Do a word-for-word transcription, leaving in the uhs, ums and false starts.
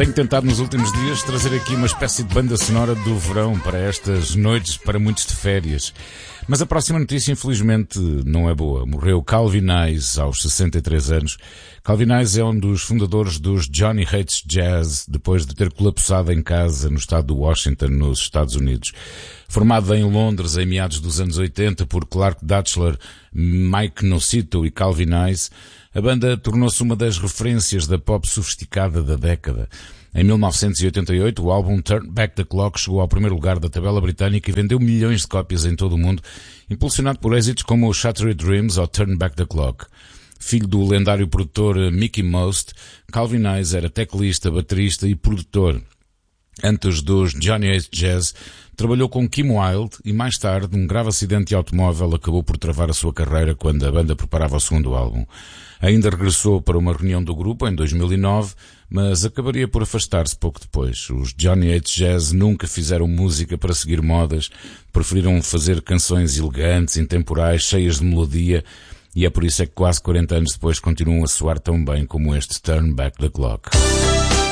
Tenho tentado nos últimos dias trazer aqui uma espécie de banda sonora do verão para estas noites, para muitos de férias. Mas a próxima notícia, infelizmente, não é boa. Morreu Calvin Hayes aos sessenta e três anos. Calvin Hayes é um dos fundadores dos Johnny Hates Jazz, depois de ter colapsado em casa no estado de Washington, nos Estados Unidos. Formado em Londres em meados dos anos oitenta por Clark Datchler, Mike Nocito e Calvin Hayes, a banda tornou-se uma das referências da pop sofisticada da década. Em mil novecentos e oitenta e oito, o álbum Turn Back the Clock chegou ao primeiro lugar da tabela britânica e vendeu milhões de cópias em todo o mundo, impulsionado por êxitos como o Shattered Dreams ou Turn Back the Clock. Filho do lendário produtor Mickey Most, Calvin Hayes era teclista, baterista e produtor. Antes dos Johnny Hates Jazz, trabalhou com Kim Wilde e mais tarde um grave acidente de automóvel acabou por travar a sua carreira quando a banda preparava o segundo álbum. Ainda regressou para uma reunião do grupo em dois mil e nove, mas acabaria por afastar-se pouco depois. Os Johnny Hates Jazz nunca fizeram música para seguir modas, preferiram fazer canções elegantes, intemporais, cheias de melodia, e é por isso é que quase quarenta anos depois continuam a soar tão bem como este Turn Back the Clock.